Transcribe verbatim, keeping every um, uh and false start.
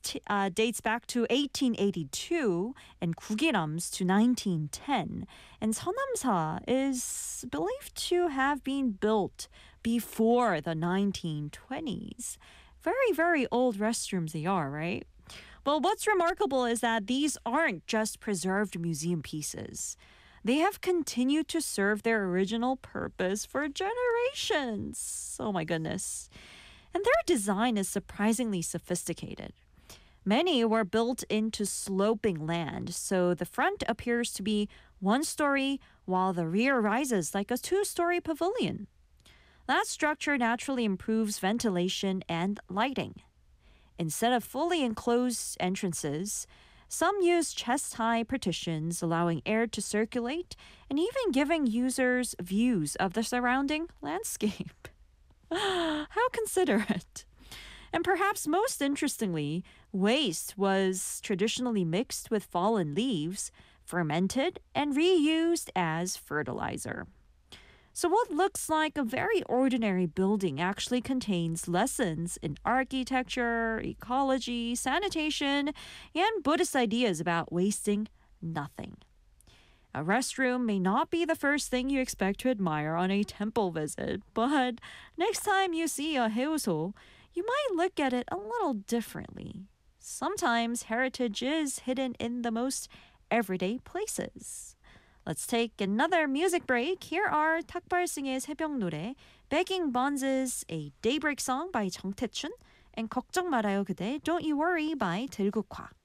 t- uh, dates back to eighteen eighty-two and 국이람's to nineteen ten. And 서남사 is believed to have been built before the nineteen twenties. Very, very old restrooms they are, right? Well, what's remarkable is that these aren't just preserved museum pieces. They have continued to serve their original purpose for generations. Oh my goodness. And their design is surprisingly sophisticated. Many were built into sloping land, so the front appears to be one story while the rear rises like a two-story pavilion. That structure naturally improves ventilation and lighting. Instead of fully enclosed entrances, some use chest-high partitions, allowing air to circulate and even giving users views of the surrounding landscape. How considerate. And perhaps most interestingly, waste was traditionally mixed with fallen leaves, fermented, and reused as fertilizer. So, what looks like a very ordinary building actually contains lessons in architecture, ecology, sanitation, and Buddhist ideas about wasting nothing. A restroom may not be the first thing you expect to admire on a temple visit, but next time you see a 해우소, you might look at it a little differently. Sometimes heritage is hidden in the most everyday places. Let's take another music break. Here are 탁발승의 새벽 노래, Begging Bonds' A Daybreak Song by 정태춘, and 걱정 말아요 그대, Don't You Worry by 들국화.